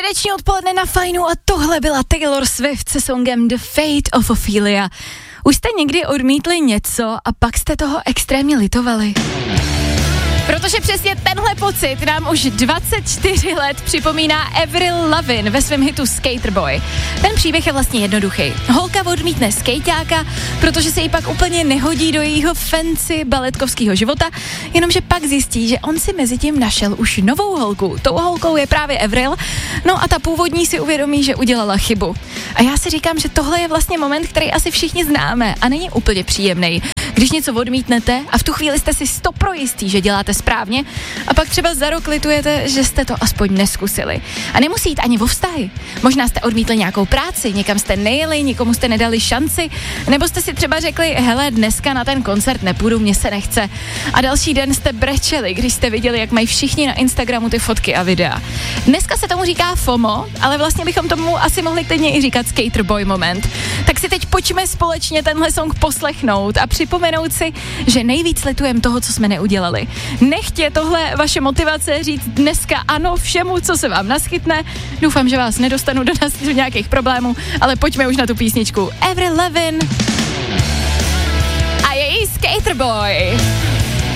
Středeční odpoledne na Fajnu a tohle byla Taylor Swift se songem The Fate of Ophelia. Už jste někdy odmítli něco a pak jste toho extrémně litovali? Protože přesně tenhle pocit nám už 24 let připomíná Avril Lavigne ve svém hitu Skater Boy. Ten příběh je vlastně jednoduchý. Holka odmítne skejťáka, protože se jí pak úplně nehodí do jejího fancy baletkovského života, jenomže pak zjistí, že on si mezi tím našel už novou holku. Tou holkou je právě Avril, no a ta původní si uvědomí, že udělala chybu. A já si říkám, že tohle je vlastně moment, který asi všichni známe a není úplně příjemný. Když něco odmítnete a v tu chvíli jste si 100% jistý, že děláte správně a pak třeba za rok litujete, že jste to aspoň neskusili. A nemusí jít ani o vztahy. Možná jste odmítli nějakou práci, někam jste nejeli, nikomu jste nedali šanci, nebo jste si třeba řekli, hele, dneska na ten koncert nepůjdu, mně se nechce. A další den jste brečeli, když jste viděli, jak mají všichni na Instagramu ty fotky a videa. Dneska se tomu říká FOMO, ale vlastně bychom tomu asi mohli klidně i říkat Skater Boy moment. Tak si teď pojďme společně tenhle song poslechnout a připomenout si, že nejvíc litujeme toho, co jsme neudělali. Nechtě tohle vaše motivace říct dneska ano všemu, co se vám naschytne. Doufám, že vás nedostanu do nějakých problémů, ale pojďme už na tu písničku. Avril Lavigne a její Skater Boy.